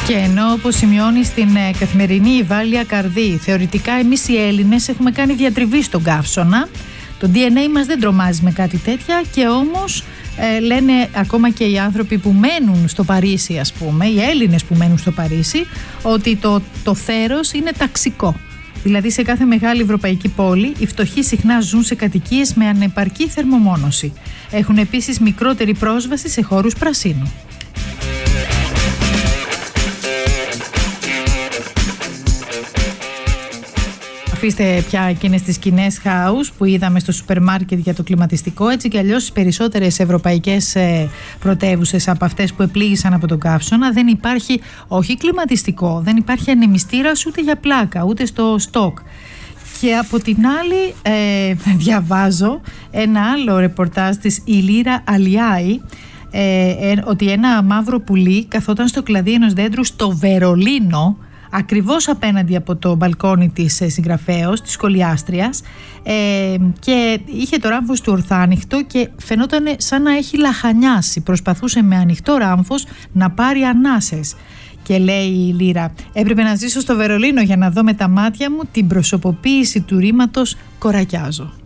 Και ενώ, όπως σημειώνει στην καθημερινή η Βάλια Καρδί, θεωρητικά εμείς οι Έλληνες έχουμε κάνει διατριβή στον καύσωνα, το DNA μας δεν τρομάζει με κάτι τέτοια, και όμως λένε ακόμα και οι άνθρωποι που μένουν στο Παρίσι, ας πούμε, οι Έλληνες που μένουν στο Παρίσι, ότι το θέρος είναι ταξικό. Δηλαδή σε κάθε μεγάλη ευρωπαϊκή πόλη οι φτωχοί συχνά ζουν σε κατοικίες με ανεπαρκή θερμομόνωση. Έχουν επίσης μικρότερη πρόσβαση σε χώρους πρασίνου. Αφήστε πια εκείνες τις σκηνές χάους που είδαμε στο σούπερ μάρκετ για το κλιματιστικό. Έτσι κι αλλιώς στις περισσότερες ευρωπαϊκές πρωτεύουσες από αυτές που επλήγησαν από τον καύσωνα δεν υπάρχει όχι κλιματιστικό, δεν υπάρχει ανεμιστήρας ούτε για πλάκα, ούτε στο στόκ. Και από την άλλη διαβάζω ένα άλλο ρεπορτάζ της Ηλίρα Αλιάη, ότι ένα μαύρο πουλί καθόταν στο κλαδί ενός δέντρου στο Βερολίνο, ακριβώς απέναντι από το μπαλκόνι της συγγραφέως, της σχολιάστριας, και είχε το ράμφος του ορθάνυχτο και φαινόταν σαν να έχει λαχανιάσει. Προσπαθούσε με ανοιχτό ράμφος να πάρει ανάσες. Και λέει η Λύρα, έπρεπε να ζήσω στο Βερολίνο για να δω με τα μάτια μου την προσωποποίηση του ρήματος «κορακιάζω».